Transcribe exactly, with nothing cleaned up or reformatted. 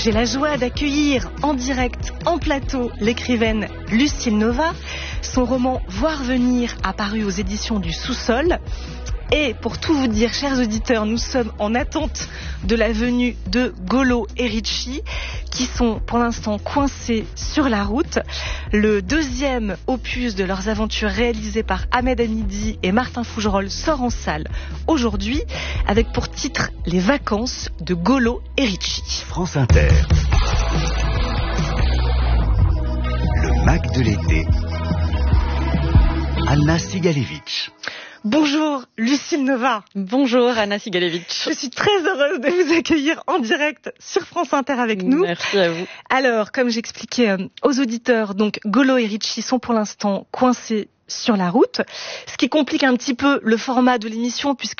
j'ai la joie d'accueillir en direct, en plateau, l'écrivaine Lucile Nova. Son roman « Voir venir » apparu aux éditions du Sous-sol. Et pour tout vous dire, chers auditeurs, nous sommes en attente de la venue de Golo et Richie, qui sont pour l'instant coincés sur la route. Le deuxième opus de leurs aventures réalisé par Ahmed Hamidi et Martin Fougerolles sort en salle aujourd'hui, avec pour titre « Les vacances de Golo et Richie ». France Inter. Le Mac de l'été. Anna Sigalevitch. Bonjour Lucile Nova. Bonjour Anna Sigalevitch. Je suis très heureuse de vous accueillir en direct sur France Inter avec nous. Merci à vous. Alors, comme j'expliquais aux auditeurs, donc Golo et Richie sont pour l'instant coincés sur la route, ce qui complique un petit peu le format de l'émission puisque